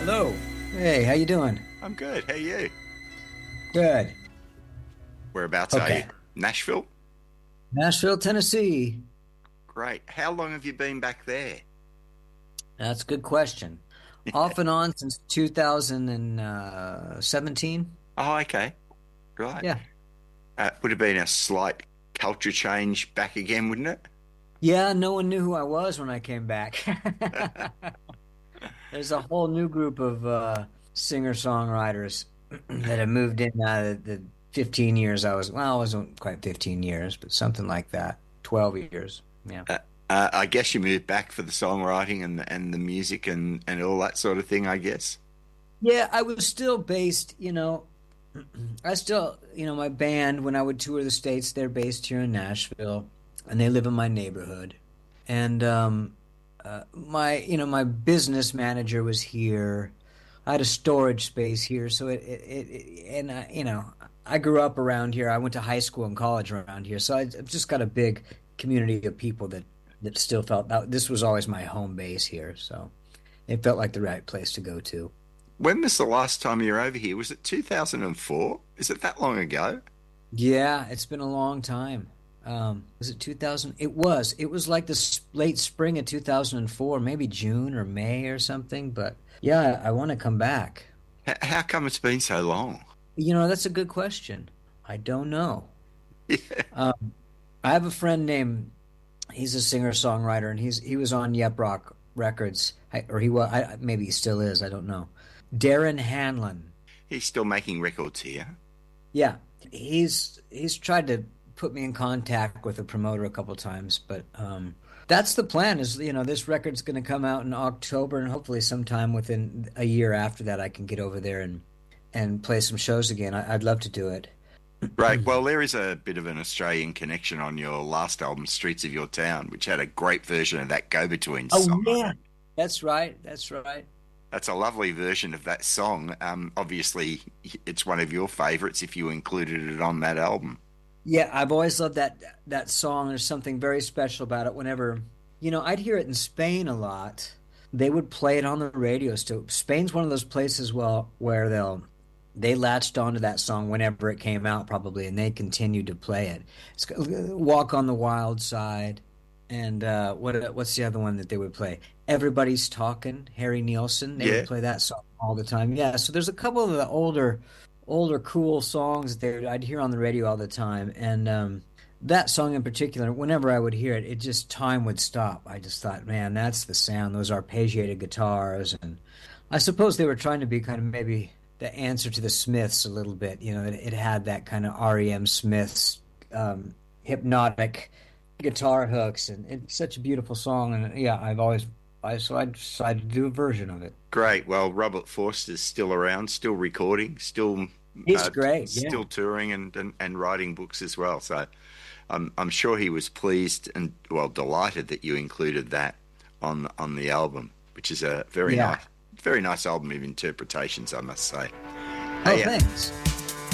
Hello. Hey, how you doing? I'm good. How are you? Good. Whereabouts are you? Okay. Nashville? Nashville, Tennessee. Great. How long have you been back there? That's a good question. Off and on since 2017. Oh, okay. Right. Yeah. Would have been a slight culture change back again, wouldn't it? Yeah, no one knew who I was when I came back. There's a whole new group of singer-songwriters that have moved in the 15 years I wasn't quite 15 years, but something like that. 12 years. Yeah. Uh, I guess you moved back for the songwriting and the music and all that sort of thing, I guess. Yeah, I was still based, I still, my band, when I would tour the States, they're based here in Nashville and they live in my neighborhood. And my business manager was here. I had a storage space here. So and I grew up around here. I went to high school and college around here. So I've just got a big community of people that still felt that this was always my home base here. So it felt like the right place to go to. When was the last time you were over here? Was it 2004? Is it that long ago? Yeah, it's been a long time. Was it 2000? It was. It was like the late spring of 2004, maybe June or May or something. But yeah, I want to come back. How come it's been so long? That's a good question. I don't know. Yeah. Um, I have a friend named, he's a singer-songwriter, and he was on Yep Rock Records, or he was, maybe he still is, I don't know. Darren Hanlon. He's still making records here. Yeah, he's tried to put me in contact with a promoter a couple times, but that's the plan. Is this record's going to come out in October, and hopefully sometime within a year after that, I can get over there and play some shows again. I'd love to do it. Right. Well, there is a bit of an Australian connection on your last album, Streets of Your Town, which had a great version of that Go Between Oh song. yeah, that's right. That's right. That's a lovely version of that song. Obviously, it's one of your favorites if you included it on that album. Yeah, I've always loved that song. There's something very special about it. Whenever, I'd hear it in Spain a lot. They would play it on the radio still. Spain's one of those places, well, where they latched onto that song whenever it came out, probably, and they continued to play it. It's Walk on the Wild Side, and what's the other one that they would play? Everybody's Talking, Harry Nilsson. They Yeah. would play that song all the time. Yeah, so there's a couple of the older cool songs that I'd hear on the radio all the time, and that song in particular, whenever I would hear it, it just time would stop. I just thought, man, that's the sound. Those arpeggiated guitars, and I suppose they were trying to be kind of maybe the answer to the Smiths a little bit. It had that kind of REM Smiths hypnotic guitar hooks, and it's such a beautiful song. And yeah, I decided to do a version of it. Great. Well, Robert Forster's still around, still recording, It's great. Yeah. still touring and writing books as well. So I'm sure he was pleased and well delighted that you included that on the album, which is a Yeah. very nice album of interpretations, I must say. Oh, Hey, thanks.